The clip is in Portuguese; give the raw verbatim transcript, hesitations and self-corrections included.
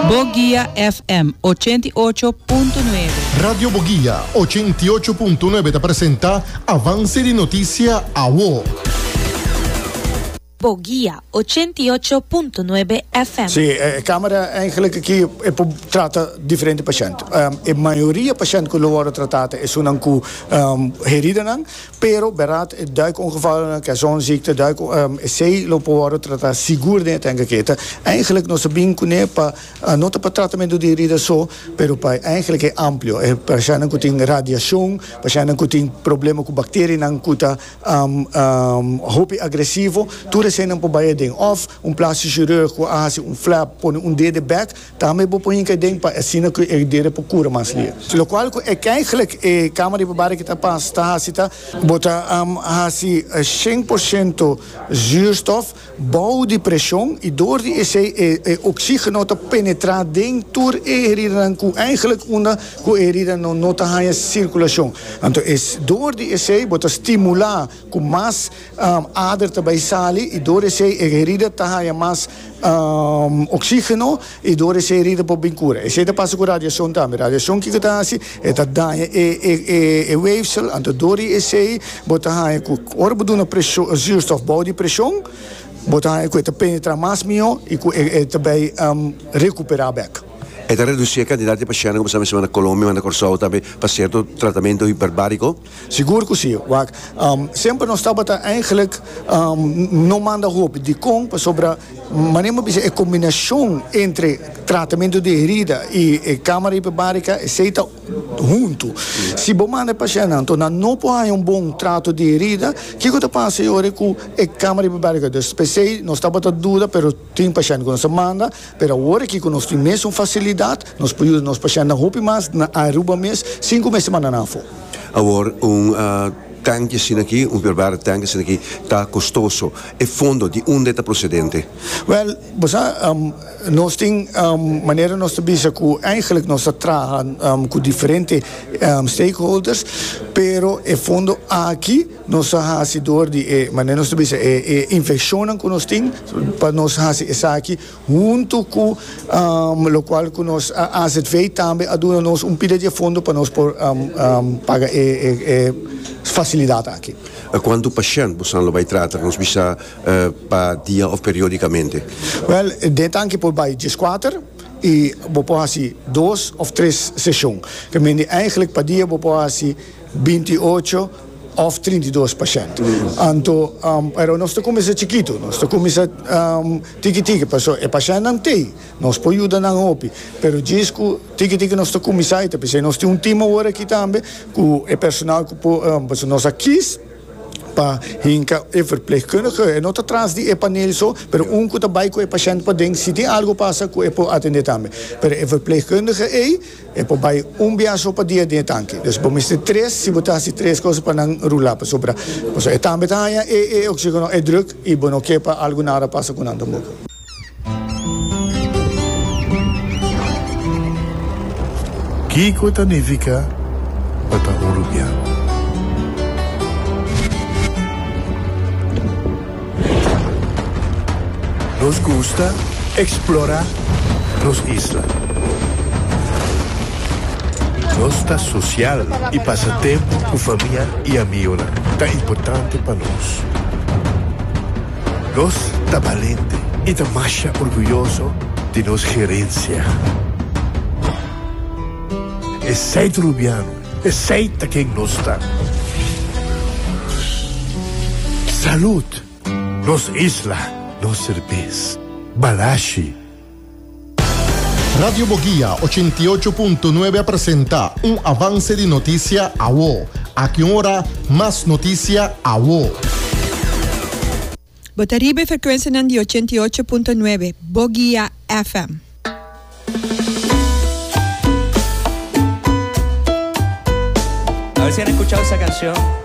Boguía F M ochenta y ocho punto nueve. Radio Boguía ochenta y ocho punto nueve te presenta Avance de Noticia A W O. Boguía ochenta y ocho punto nueve F M. Sì, a Camera eigenlijk qui tratta differenti patiënten. Um, a maioria patiënten die worden trattati sono anche um, herinneren, però berat duikongevallen, zonziekte, duik, um, zij lopen worden trattati sicuro niet en geketen. Eigenlijk non si binne pa uh, not per trattamento di herida so, però poi eigenlijk è ampio. E patiënten che hanno radiazione, patiënten che hanno problemi con batteri, hanno um, um, hobby aggressivo, tu zijn een paar dingen. Of een plastic chirurg, als een flap, een derde bek, daarmee bepoen je denk pa asina que e derde po cura mas lia. Lo qual é que eigenlijk e câmara de barra que tá pasta hasita, bota um hasi cem por cento zuurstof, bouw die pressão e door die esse e, e oxigeno te penetrar dentro e heridan ku eigenlijk onder ku heridan no nota haya circulação. Então es door die esse bota stimular ku mas um, ader te sali e door esse e herida te haya mas um, oxigeno e door esse herida po bincura. E se te passa com radiação também, radiação que tá assim, e tá dando e e e weefsel, então door die esse bota haya ku orbo do na pressão zuurstof bouw die pressão, bota haya ku te penetrar mais mio e ku e também um, recuperar back. E da reduzir candidati pacienti come siamo insieme a Colombia, ma a Corso também para certo tratamento hiperbárico? Seguro que sim. Um, sempre nós estamos eigenlijk um, não manda roupa de com sobre maneira de a combinação entre tratamento de herida e, e câmara hiperbárica seita junto. Se você manda paciente, então não pode um bom trato de herida, que que passa agora com a câmara hiperbárica? Então, especialmente nós estamos a dúvida, pero tem paciente que nós manda, pero agora que nós temos mesmo facilidade nós podemos nós pacientes na roupa mas na Aruba mês cinco meses semana na fo. Agora um uh, tanque assim aqui, um hiperbárico tanque assim aqui está custoso. É fundo de um deta procedente. Well, você um, nós tem um, maneira nós também que eigenlijk nós trabalhamos um, com diferentes um, stakeholders, pero é fundo aqui nós hasi door die eh, maneira nós também é é infecção que nós tem para nós hasi essa aqui junto com um, lo qual que nós a Z V também aduna nós um pedido de fundo para nós por um, um, pagar é, é, é facilidade aqui. Quanto paciente você não vai tratar? Nós precisa uh, para dia ou periodicamente? Well, det anche por bij quatro e bopasi dois ou três sessões. Que meni eigenlijk para dia bopasi vinte e oito ou trinta e dois pacientes. Então, um, pero nós começa chiquito, nós começa um, tiki-tiki, pessoal, e paciente não tem, nós podemos ajudar na hopi, pero disco tiki-tiki nós começa aí, porque nós temos um time agora aqui também, com o personal que um, nós aqui para hinka e verpleegkundige en not atrás die e paneel zo pero un kuta bai ko e patiënt pa ding si tem algo passa ko e po atender também pero e verpleegkundige e e po bai un biaso pa dia dia tanque dus po mister três si botasi três coisas para não rular para sobra so e também tá e e oxigeno e druk e bono que pa algo nada passa com nada boca. Kiko tanifica para Uruguai. Nos gusta explorar las islas. Nos está social y pasa tiempo con familia y amigos. Tan importante para nos. Nos está valiente y está más orgulloso de nos gerencia. Es seis rubiano, es seis quien nos está. Salud, nos isla. Nos cerveza, Balashi. Radio Boguía ochenta y ocho punto nueve presenta un avance de noticia A W O. A que hora más noticia A W O. Botaribe frecuencia de ochenta y ocho punto nueve Boguía F M. A ver si han escuchado esa canción.